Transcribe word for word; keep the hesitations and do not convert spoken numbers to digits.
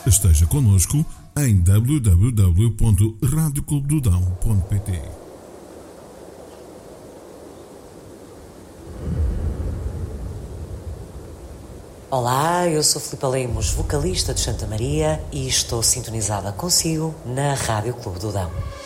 Esteja connosco em w w w ponto rádio clube do dão ponto p t. Olá, eu sou Filipe Lemos, vocalista de Santa Maria, e estou sintonizada consigo na Rádio Clube do Dão.